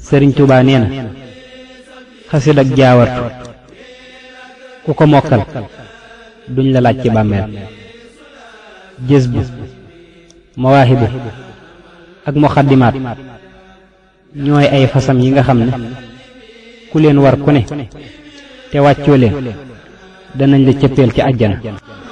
Sëriñ Tuubaa nee na xasida ak jaawartu ku ko mokkal duñ la laaj ci bàmmeel. jës bu mawaahibu ak muxaddimaat ñooy ay fasam yi nga xam ne ku leen war ku ne te wàccoo leen danañ la cëppeel ci àjjana.